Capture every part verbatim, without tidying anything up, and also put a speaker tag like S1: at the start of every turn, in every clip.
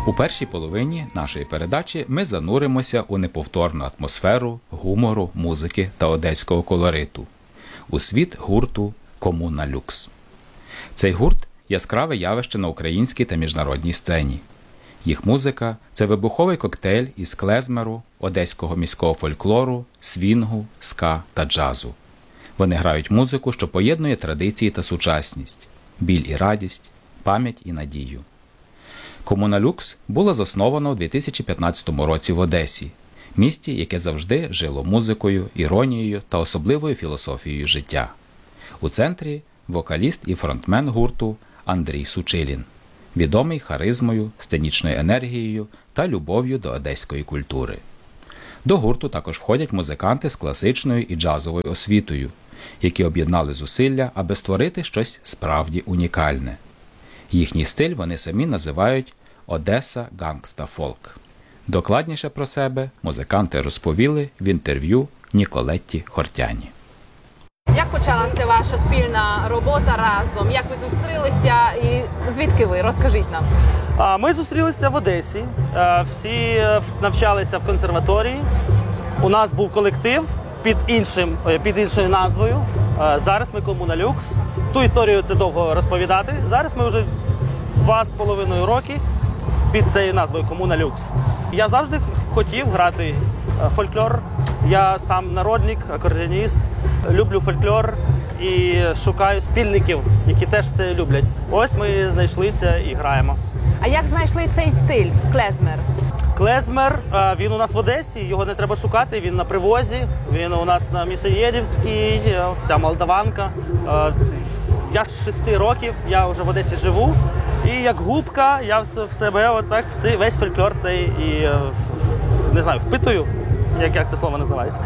S1: У першій половині нашої передачі ми зануримося у неповторну атмосферу гумору, музики та одеського колориту, у світ гурту «Комуна Люкс». Цей гурт – яскраве явище на українській та міжнародній сцені. Їх музика – це вибуховий коктейль із клезмеру, одеського міського фольклору, свінгу, ска та джазу. Вони грають музику, що поєднує традиції та сучасність, біль і радість, пам'ять і надію. «Комуна Люкс» була заснована у дві тисячі п'ятнадцятому році в Одесі, місті, яке завжди жило музикою, іронією та особливою філософією життя. У центрі – вокаліст і фронтмен гурту Андрій Сучилін, відомий харизмою, сценічною енергією та любов'ю до одеської культури. До гурту також входять музиканти з класичною і джазовою освітою, які об'єднали зусилля, аби створити щось справді унікальне. Їхній стиль вони самі називають «Одеса Гангста Фолк». Докладніше про себе музиканти розповіли в інтерв'ю Ніколетті Хортяні.
S2: Як почалася ваша спільна робота разом? Як ви зустрілися і звідки ви? Розкажіть нам.
S3: Ми зустрілися в Одесі, всі навчалися в консерваторії. У нас був колектив під, іншим, під іншою назвою. Зараз ми «Комуна Люкс». Ту історію це довго розповідати. Зараз ми вже два з половиною роки під цією назвою «Комуна Люкс». Я завжди хотів грати фольклор. Я сам народник, акордеоніст, люблю фольклор і шукаю спільників, які теж це люблять. Ось ми знайшлися і граємо.
S2: А як знайшли цей стиль, клезмер?
S3: Клезмер, він у нас в Одесі, його не треба шукати, він на привозі, він у нас на Місоєдівській, вся молдаванка. Я з шести років, я вже в Одесі живу, і як губка я в себе отак весь фольклор цей і, не знаю, впитую, як, як це слово називається.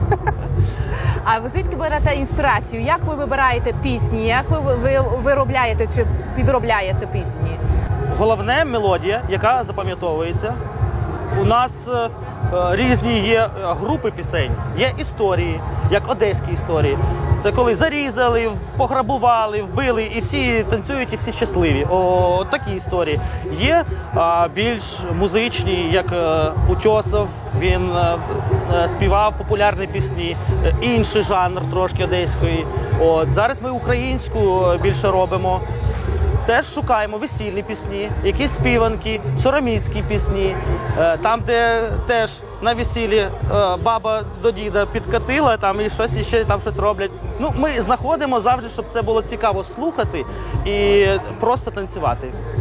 S2: А ви звідки берете інспірацію? Як ви вибираєте пісні? Як ви, ви виробляєте чи підробляєте пісні?
S3: Головне – мелодія, яка запам'ятовується. У нас е, різні є групи пісень, є історії, як одеські історії. Це коли зарізали, пограбували, вбили, і всі танцюють, і всі щасливі. О, такі історії. Є е, більш музичні, як е, Утьосов, він е, е, співав популярні пісні, е, інший жанр трошки одеської. От, зараз ми українську більше робимо. Теж шукаємо весільні пісні, якісь співанки, сороміцькі пісні. Там, де теж на весіллі баба до діда підкатила, там і щось іще там щось роблять. Ну, ми знаходимо завжди, щоб це було цікаво слухати і просто танцювати.